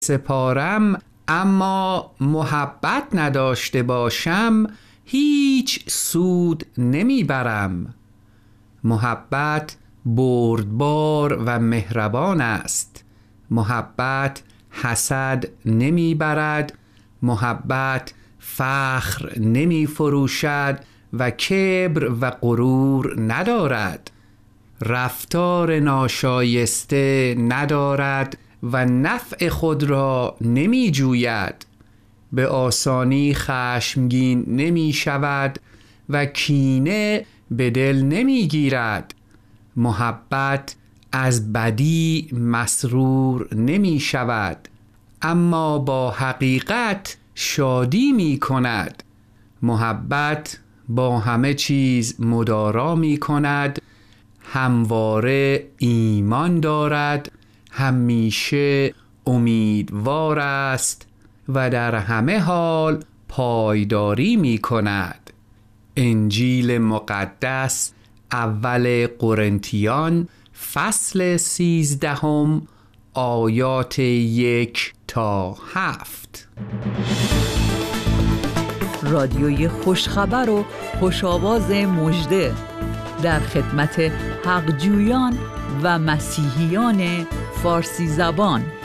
سپارم، اما محبت نداشته باشم هیچ سود نمیبرم. محبت بردبار و مهربان است. محبت حسد نمیبرد. محبت فخر نمی فروشد و کبر و غرور ندارد. رفتار ناشایسته ندارد و نفع خود را نمی جوید. به آسانی خشمگین نمی شود و کینه به دل نمی گیرد. محبت از بدی مسرور نمی شود، اما با حقیقت شادی می کند. محبت با همه چیز مدارا می کند، همواره ایمان دارد، همیشه امیدوار است و در همه حال پایداری می کند. انجیل مقدس اول قرنتیان فصل 13 آیات 1 تا 7. رادیوی خوشخبر و خوشاواز مژده در خدمت حقجویان و مسیحیان فارسی زبان.